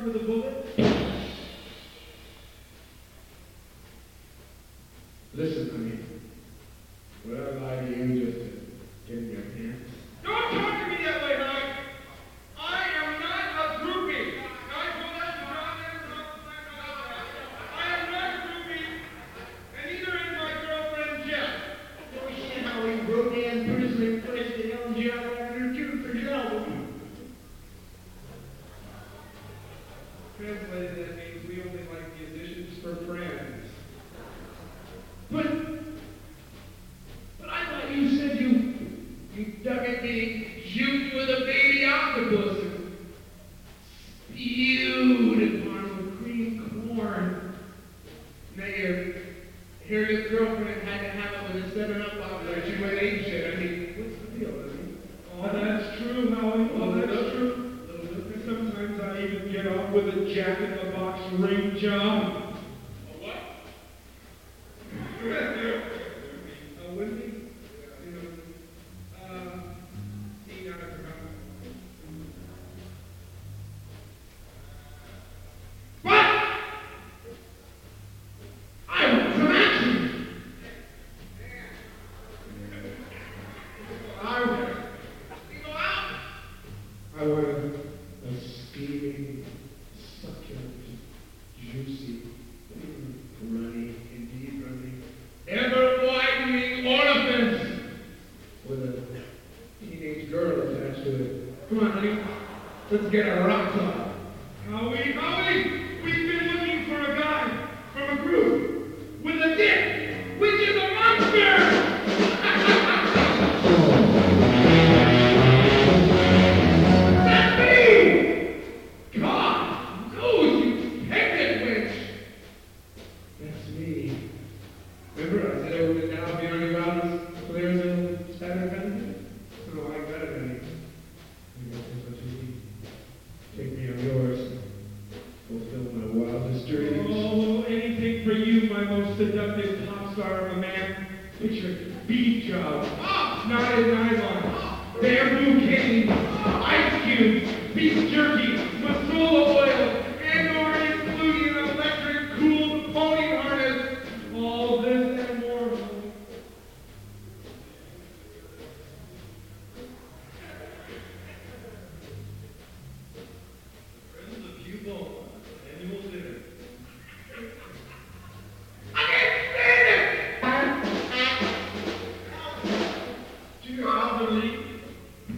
for the bullet? Listen, honey. Would I lie to you just to get in your pants? Don't talk to me that way, Mike! I am not a groupie! I am not a groupie, and neither is my girlfriend Jeff. Oh shit, how we broke and personally placed the LG after two for your album. Translated, that means we only like musicians for friends. But I thought you said you dug at me shoot with a baby octopus and spewed upon some cream corn. Now your girlfriend had to have it with a 7-Up bottle or she went ape shit. I mean, what's the deal, honey? Oh, that's true, Howie. Oh, that's true. Sometimes I even get off with a jack-in-the-box ring job. A what? Wendy? What? I want some action. I want a steaming, succulent, juicy, runny, indeed runny, ever-widening orifice with a teenage girl attached to it. Come on, honey. Let's get a rock on. Howie! We've been looking for a guy from a group with a dick, which is a monster! God knows you pregnant witch! That's me. Remember I said I would now be on your rounds clear as a Saturday night? So I got it, honey. You got this what you need. Take me on yours. Fulfill my wildest dreams. Oh, anything for you, my most seductive pop star of a man. Picture beef job, knotted nylon, bamboo canes, ice cubes, beef jerky,